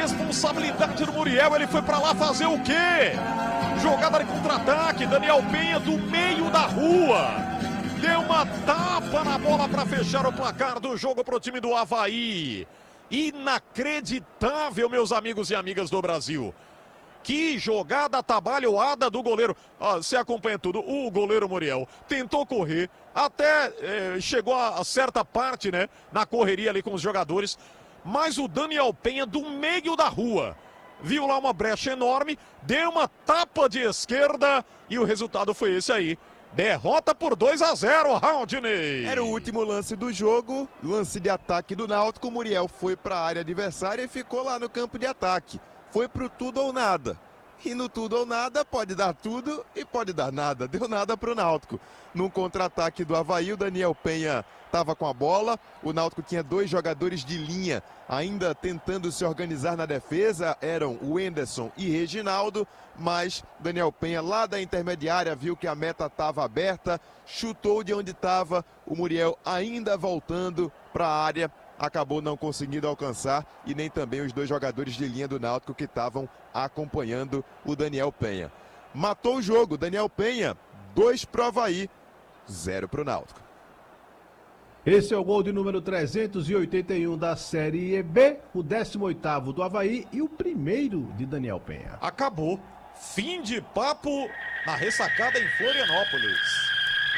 responsabilidade do Muriel, ele foi pra lá fazer o quê? Jogada de contra-ataque, Daniel Penha do meio da rua. Deu uma tapa na bola para fechar o placar do jogo pro time do Avaí. Inacreditável, meus amigos e amigas do Brasil. Que jogada atabalhoada do goleiro. Você acompanha tudo. O goleiro Muriel tentou correr, até chegou a certa parte, né, na correria ali com os jogadores. Mas o Daniel Penha do meio da rua viu lá uma brecha enorme, deu uma tapa de esquerda e o resultado foi esse aí. Derrota por 2-0, Haldney. Era o último lance do jogo, lance de ataque do Náutico. O Muriel foi para a área adversária e ficou lá no campo de ataque. Foi pro tudo ou nada. E no tudo ou nada pode dar tudo e pode dar nada. Deu nada pro Náutico. Num contra-ataque do Avaí, o Daniel Penha estava com a bola. O Náutico tinha 2 jogadores de linha ainda tentando se organizar na defesa. Eram o Enderson e Reginaldo. Mas Daniel Penha, lá da intermediária, viu que a meta estava aberta. Chutou de onde estava. O Muriel ainda voltando para a área. Acabou não conseguindo alcançar e nem também os 2 jogadores de linha do Náutico que estavam acompanhando o Daniel Penha. Matou o jogo, Daniel Penha, 2 pro Avaí, 0 pro Náutico. Esse é o gol de número 381 da Série B, o 18º do Avaí e o primeiro de Daniel Penha. Acabou. Fim de papo na ressacada em Florianópolis.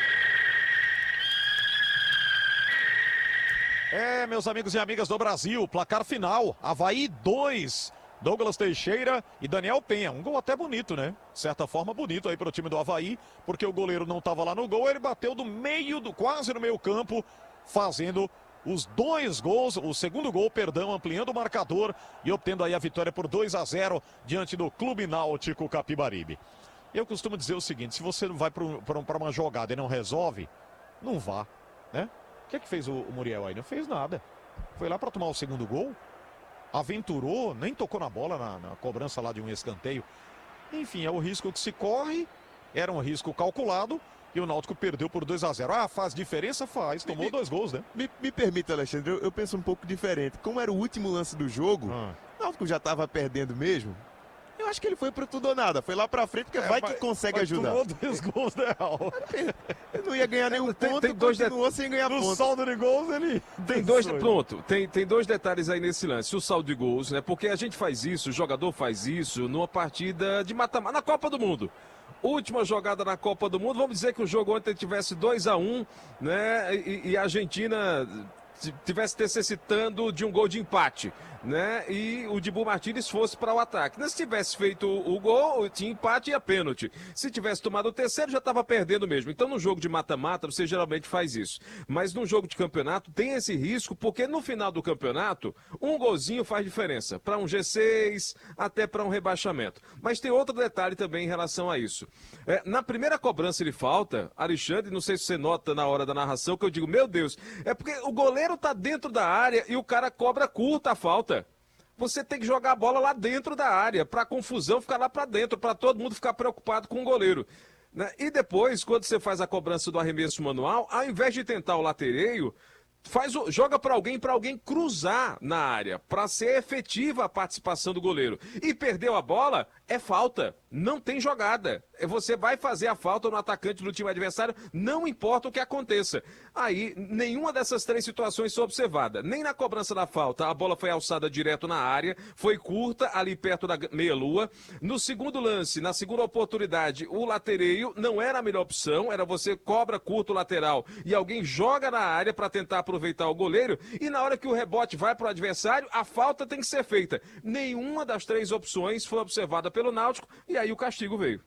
Meus amigos e amigas do Brasil, placar final, Avaí 2, Douglas Teixeira e Daniel Penha. Um gol até bonito, né? De certa forma bonito aí para o time do Avaí, porque o goleiro não estava lá no gol, ele bateu quase no meio campo, fazendo os 2 gols, o segundo gol, perdão, ampliando o marcador e obtendo aí a vitória por 2-0 diante do Clube Náutico Capibaribe. Eu costumo dizer o seguinte, se você vai para uma jogada e não resolve, não vá, né? O que fez o Muriel aí? Não fez nada. Foi lá para tomar o segundo gol, aventurou, nem tocou na bola na cobrança lá de um escanteio. Enfim, é o risco que se corre, era um risco calculado e o Náutico perdeu por 2-0. Faz diferença? Faz, tomou 2 gols, né? Me permita, Alexandre, eu penso um pouco diferente. Como era o último lance do jogo, o Náutico já estava perdendo mesmo. Eu acho que ele foi pro tudo ou nada. Foi lá pra frente, porque vai que consegue ajudar. Tomou 2 gols, né, Raul? Ele não ia ganhar nenhum ponto, continuou sem ganhar ponto. No saldo de gols, ele... Tem 2 detalhes aí nesse lance. O saldo de gols, né? Porque a gente faz isso, o jogador faz isso numa partida de mata-mata, na Copa do Mundo. Última jogada na Copa do Mundo. Vamos dizer que o jogo ontem tivesse 2-1, né? E a Argentina tivesse necessitando de um gol de empate, né? E o Dibu Martínez fosse para o ataque. Se tivesse feito o gol, tinha empate e a pênalti. Se tivesse tomado o terceiro, já estava perdendo mesmo. Então, no jogo de mata-mata, você geralmente faz isso. Mas no jogo de campeonato, tem esse risco, porque no final do campeonato, um golzinho faz diferença. Para um G6, até para um rebaixamento. Mas tem outro detalhe também em relação a isso. Na primeira cobrança de falta, Alexandre, não sei se você nota na hora da narração, que eu digo, meu Deus, é porque o goleiro tá dentro da área e o cara cobra curta a falta. Você tem que jogar a bola lá dentro da área, para a confusão ficar lá para dentro, para todo mundo ficar preocupado com o goleiro. Né? E depois, quando você faz a cobrança do arremesso manual, ao invés de tentar o latereio, joga para alguém cruzar na área, para ser efetiva a participação do goleiro. E perdeu a bola, é falta. Não tem jogada. Você vai fazer a falta no atacante do time adversário, não importa o que aconteça. Aí, nenhuma dessas 3 situações foi observada. Nem na cobrança da falta, a bola foi alçada direto na área, foi curta, ali perto da meia-lua. No segundo lance, na segunda oportunidade, o latereio não era a melhor opção, era você cobra curto o lateral e alguém joga na área para tentar aproveitar o goleiro, e na hora que o rebote vai para o adversário, a falta tem que ser feita. Nenhuma das 3 opções foi observada pelo Náutico, e aí o castigo veio.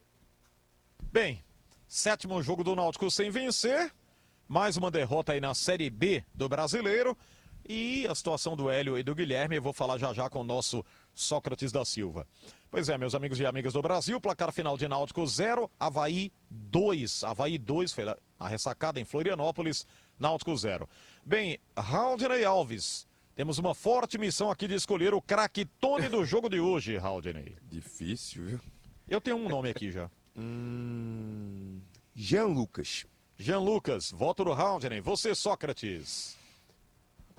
Bem, 7º jogo do Náutico sem vencer, mais uma derrota aí na Série B do Brasileiro, e a situação do Hélio e do Guilherme, eu vou falar já com o nosso Sócrates da Silva. Pois é, meus amigos e amigas do Brasil, placar final de Náutico 0, Avaí 2. Avaí 2, foi a ressacada em Florianópolis, Náutico 0. Bem, Haldney Alves, temos uma forte missão aqui de escolher o craque Tony do jogo de hoje, Haldney. Difícil, viu? Eu tenho um nome aqui já. Jean Lucas. Jean Lucas, voto do Haldney. Você, Sócrates.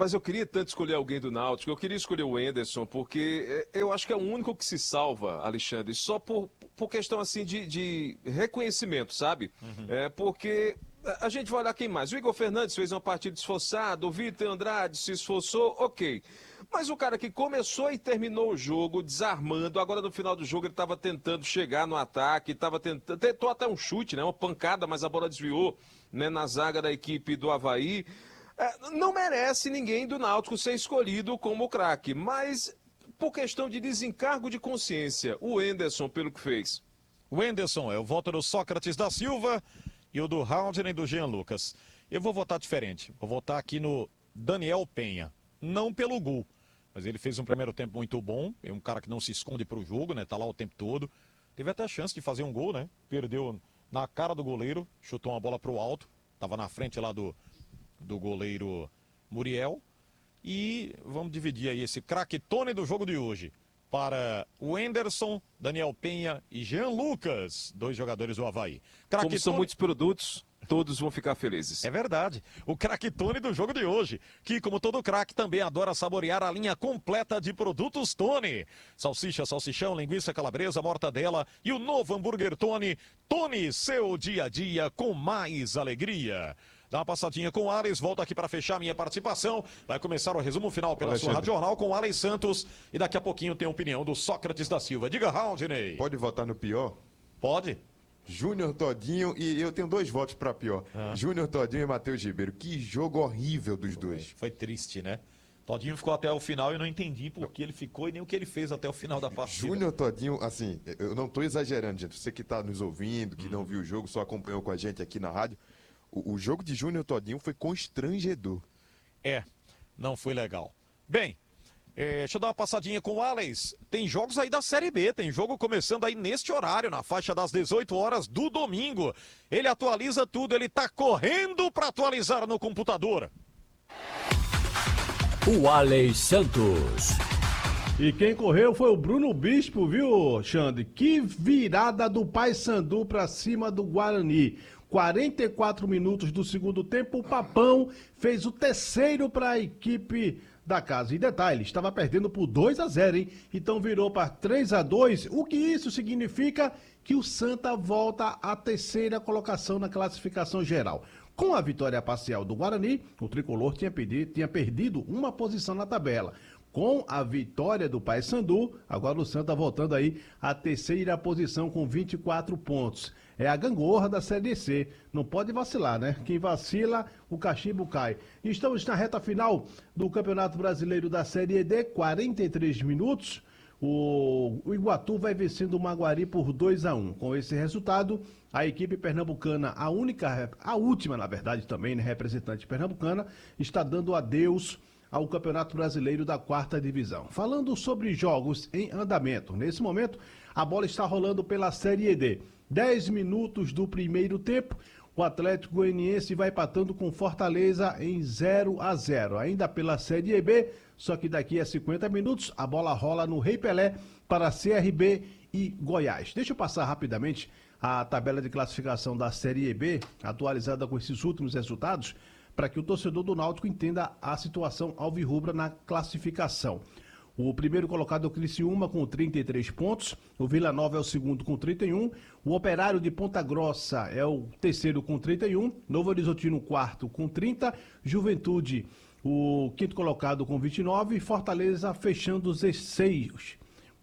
Mas eu queria tanto escolher alguém do Náutico, eu queria escolher o Wenderson, porque eu acho que é o único que se salva, Alexandre, só por questão assim de reconhecimento, sabe? Porque a gente vai olhar quem mais. O Igor Fernandes fez uma partida esforçada, o Vitor Andrade se esforçou, ok. Mas o cara que começou e terminou o jogo desarmando, agora no final do jogo ele estava tentando chegar no ataque, tentou até um chute, né? Uma pancada, mas a bola desviou, né, na zaga da equipe do Avaí. Não merece ninguém do Náutico ser escolhido como craque, mas por questão de desencargo de consciência, o Wenderson, pelo que fez. O Wenderson é o voto do Sócrates da Silva e o do Haldner e do Jean Lucas. Eu vou votar diferente, vou votar aqui no Daniel Penha, não pelo gol, mas ele fez um primeiro tempo muito bom, é um cara que não se esconde para o jogo, né? Tá lá o tempo todo, teve até a chance de fazer um gol, né? Perdeu na cara do goleiro, chutou uma bola para o alto, tava na frente lá do goleiro Muriel. E vamos dividir aí esse craquetone do jogo de hoje para o Wenderson, Daniel Penha e Jean Lucas, 2 jogadores do Avaí. Como são muitos produtos, todos vão ficar felizes. É verdade. O craquetone do jogo de hoje, que como todo craque também adora saborear a linha completa de produtos Tony. Salsicha, salsichão, linguiça calabresa, mortadela e o novo hambúrguer Tony. Tony, seu dia a dia com mais alegria. Dá uma passadinha com o Alex, volta aqui para fechar minha participação. Vai começar o resumo final pela sua Rádio Jornal com o Alex Santos. E daqui a pouquinho tem a opinião do Sócrates da Silva. Diga, Haldney. Pode votar no pior? Pode. Júnior Todinho, e eu tenho 2 votos para pior. Júnior Todinho e Matheus Ribeiro. Que jogo horrível dos dois. Foi triste, né? Todinho ficou até o final e eu não entendi por que ele ficou e nem o que ele fez até o final da partida. Júnior Todinho, assim, eu não estou exagerando, gente. Você que está nos ouvindo, que não viu o jogo, só acompanhou com a gente aqui na rádio. O jogo de Júnior Todinho foi constrangedor. Não foi legal. Bem, deixa eu dar uma passadinha com o Alex. Tem jogos aí da Série B, tem jogo começando aí neste horário, na faixa das 18 horas do domingo. Ele atualiza tudo, ele tá correndo para atualizar no computador. O Alex Santos. E quem correu foi o Bruno Bispo, viu, Xande? Que virada do Paysandu para cima do Guarani. 44 minutos do segundo tempo, o Papão fez o terceiro para a equipe da casa. E detalhe, estava perdendo por 2-0, hein? Então virou para 3-2. O que isso significa? Que o Santa volta à terceira colocação na classificação geral. Com a vitória parcial do Guarani, o tricolor tinha perdido uma posição na tabela. Com a vitória do Paysandu, agora o Santa voltando aí à terceira posição com 24 pontos. É a gangorra da Série C. Não pode vacilar, né? Quem vacila, o cachimbo cai. Estamos na reta final do Campeonato Brasileiro da Série D, 43 minutos. O Iguatu vai vencendo o Maguari por 2-1. Com esse resultado, a equipe pernambucana, a última, na verdade, também, né, representante pernambucana, está dando adeus ao Campeonato Brasileiro da 4ª Divisão. Falando sobre jogos em andamento, nesse momento a bola está rolando pela Série D. 10 minutos do primeiro tempo, o Atlético Goianiense vai empatando com Fortaleza em 0-0. Ainda pela Série B, só que daqui a 50 minutos a bola rola no Rei Pelé para CRB e Goiás. Deixa eu passar rapidamente a tabela de classificação da Série B, atualizada com esses últimos resultados, para que o torcedor do Náutico entenda a situação alvirrubra na classificação. O primeiro colocado é o Criciúma com 33 pontos, o Vila Nova é o segundo com 31, o Operário de Ponta Grossa é o terceiro com 31, Novo Horizontino o quarto com 30, Juventude o quinto colocado com 29 e Fortaleza fechando os 16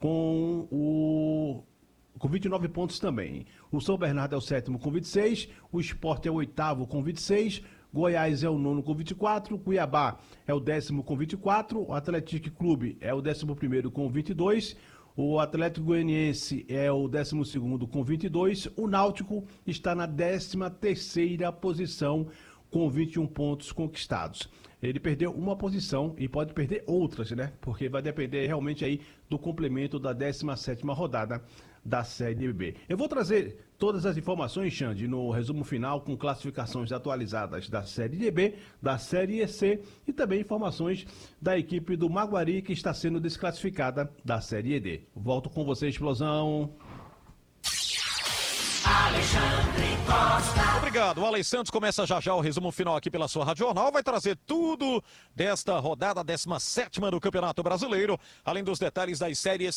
com 29 pontos também. O São Bernardo é o sétimo com 26, o Sport é o oitavo com 26, Goiás é o nono com 24, Cuiabá é o 10º com 24, o Atlético Clube é o 11º com 22, o Atlético Goianiense é o 12º com 22, o Náutico está na 13ª posição com 21 pontos conquistados. Ele perdeu uma posição e pode perder outras, né? Porque vai depender realmente aí do complemento da 17ª rodada da Série B. Eu vou trazer todas as informações, Xande, no resumo final com classificações atualizadas da Série B, da Série C e também informações da equipe do Maguari que está sendo desclassificada da Série D. Volto com você, Explosão. Obrigado. O Alex Santos começa já já o resumo final aqui pela sua Rádio Jornal. Vai trazer tudo desta rodada 17ª do Campeonato Brasileiro, além dos detalhes das séries